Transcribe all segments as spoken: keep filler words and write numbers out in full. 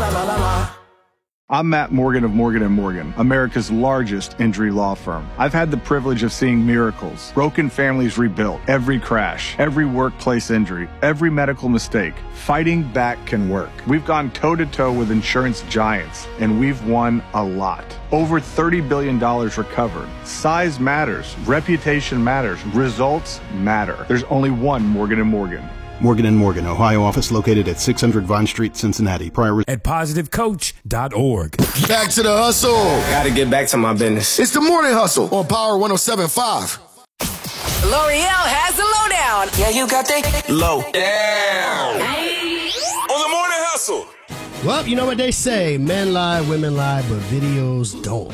la la la la. I'm Matt Morgan of Morgan and Morgan, America's largest injury law firm. I've had the privilege of seeing miracles, broken families rebuilt, every crash, every workplace injury, every medical mistake. Fighting back can work. We've gone toe-to-toe with insurance giants, and we've won a lot. Over thirty billion dollars recovered. Size matters. Reputation matters. Results matter. There's only one Morgan and Morgan. Morgan and Morgan, Ohio office located at six hundred Vine Street, Cincinnati. Prior at positive coach dot org. Back to the hustle. Gotta get back to my business. It's the Morning Hustle on Power one oh seven point five. L'Oreal has the lowdown. Yeah, you got that low down. On the Morning Hustle. Well, you know what they say. Men lie, women lie, but videos don't.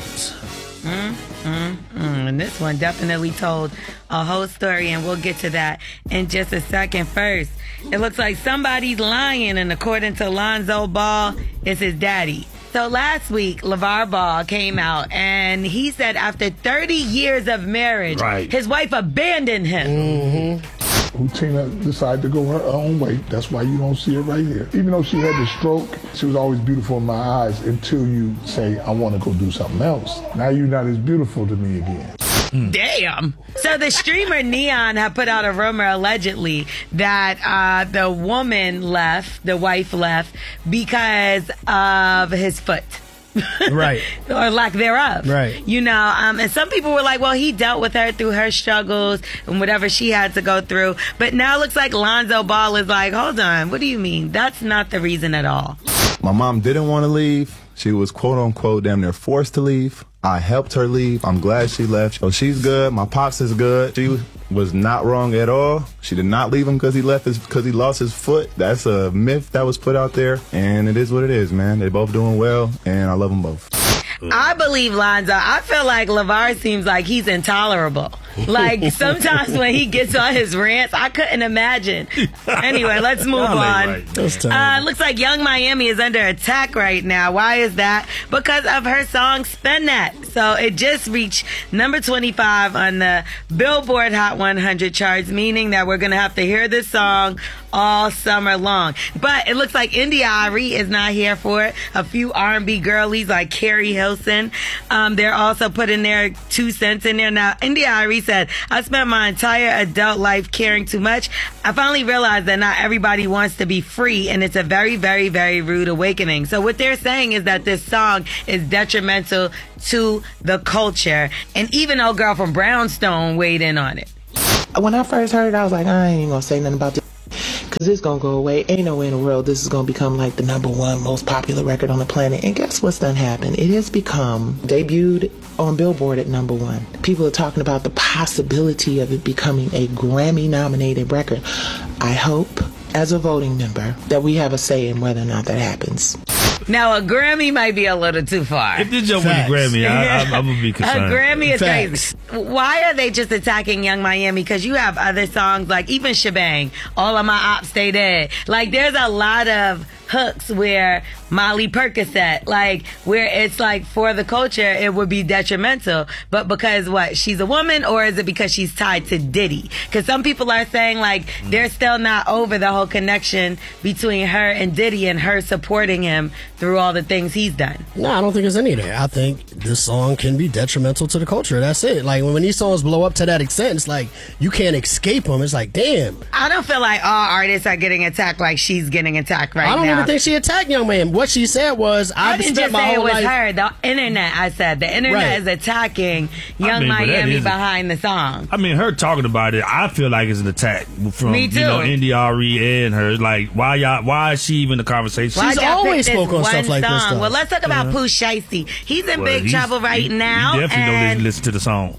Mm, mm, mm. And this one definitely told a whole story, and we'll get to that in just a second. First, it looks like somebody's lying, and according to Lonzo Ball, it's his daddy. So last week, LeVar Ball came out, and he said after thirty years of marriage, right. his wife abandoned him. Mm-hmm. Tina decided to go her own way. That's why you don't see it right here. Even though she had the stroke, she was always beautiful in my eyes until you say, I want to go do something else. Now you're not as beautiful to me again. Mm. Damn. So the streamer Neon had put out a rumor allegedly that uh, the woman left, the wife left, because of his foot. Right. Or lack thereof. Right. You know, um, and some people were like, well, he dealt with her through her struggles and whatever she had to go through. But now it looks like Lonzo Ball is like, hold on, what do you mean? That's not the reason at all. My mom didn't want to leave. She was quote unquote damn near forced to leave. I helped her leave. I'm glad she left. So she's good. My pops is good. She was not wrong at all. She did not leave him because he left his because he lost his foot. That's a myth that was put out there, and it is what it is, man. They're both doing well, and I love them both. I believe Lonzo. I feel like LeVar seems like he's intolerable. Like, sometimes when he gets on his rants, I couldn't imagine. Anyway, let's move on. Right. Uh, looks like Young Miami is under attack right now. Why is that? Because of her song Spin That. So it just reached number twenty-five on the Billboard Hot one hundred charts, meaning that we're going to have to hear this song all summer long. But it looks like India.Arie is not here for it. A few R and B girlies like Carrie Hilson, um, they're also putting their two cents in there. Now, India.Arie said, I spent my entire adult life caring too much. I finally realized that not everybody wants to be free, and it's a very, very, very rude awakening. So what they're saying is that this song is detrimental to the culture. And even old girl from Brownstone weighed in on it. When I first heard it, I was like, I ain't gonna say nothing about this, because it's gonna go away. Ain't no way in the world this is gonna become like the number one most popular record on the planet. And guess what's done happened? It has become debuted on Billboard at number one. People are talking about the possibility of it becoming a Grammy nominated record. I hope, as a voting member, that we have a say in whether or not that happens. Now, a Grammy might be a little too far. If this jump with a Grammy, I, I, I'm going to be concerned. A Grammy is Facts. crazy. Why are they just attacking Young Miami? Because you have other songs, like even Shebang, All of My Ops Stay Dead. Like, there's a lot of hooks where Molly Percocet, like, where it's like for the culture, it would be detrimental. But because what? She's a woman, or is it because she's tied to Diddy? Because some people are saying, like, they're still not over the whole connection between her and Diddy and her supporting him through all the things he's done. No, I don't think there's any of that. I think this song can be detrimental to the culture. That's it. Like, when these songs blow up to that extent, it's like, you can't escape them. It's like, damn. I don't feel like all artists are getting attacked like she's getting attacked right now. I don't now. even think she attacked Young Man. What she said was, I I've didn't spent just my say it whole was life. her. The internet, I said. The internet Right. is attacking Young I mean, but that Miami is a- behind the song. I mean, her talking about it, I feel like it's an attack from, Me too. you know, India.Arie and her. Like, why y'all, why is she even in the conversation? Why'd y'all pick this one like this song? stuff. Well, let's talk about Yeah. Pooh Shiesty. He's in Well, big he's- trouble right he- now. He definitely and don't listen to the song.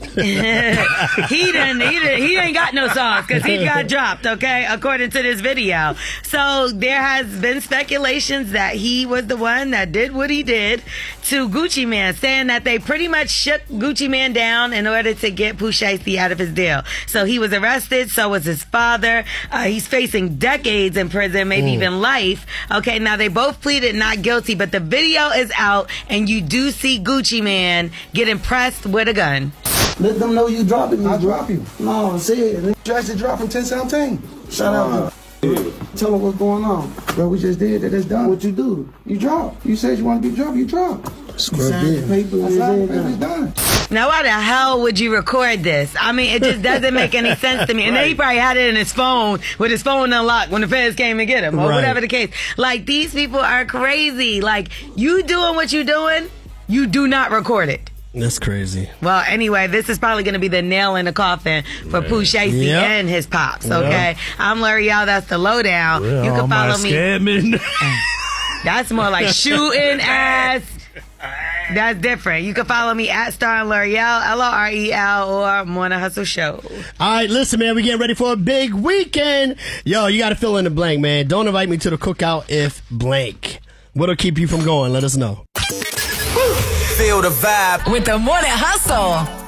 he didn't. He didn't. He ain't got no songs because he got dropped. Okay, according to this video. So there has been speculations that he was the one that did what he did to Gucci Mane, saying that they pretty much shook Gucci Mane down in order to get Pooh Shiesty out of his deal. So he was arrested. So was his father. Uh, he's facing decades in prison, maybe Mm. even life. Okay, now they both pleaded not guilty, but the video is out, and you do see Gucci Mane getting pressed with a gun. Let them know you dropping me. I drop you. No, say it. Just drop from ten seventeen. Shout out. Tell her what's going on. Bro, we just did that. It's done. What you do? You drop. You said you want to be dropped. You drop. Scrub Sign the it. paper. I signed the paper. It's done. Now, why the hell would you record this? I mean, it just doesn't make any sense to me. And then he probably had it in his phone with his phone unlocked when the feds came and get him, or Right. whatever the case. Like, these people are crazy. Like, you doing what you doing, you do not record it. That's crazy. Well, anyway, this is probably going to be the nail in the coffin for Pooh Shiesty Yep. and his pops, okay? Yep. I'm L'Oreal. That's the lowdown. Yeah, you all can my follow me. scamming. That's more like shooting ass. That's different. You can follow me at Star and L'Oreal, L O R E L, or Morning Hustle Show. All right, listen, man, we getting ready for a big weekend. Yo, you got to fill in the blank, man. Don't invite me to the cookout if blank. What'll keep you from going? Let us know. Feel the vibe With the Morning Hustle.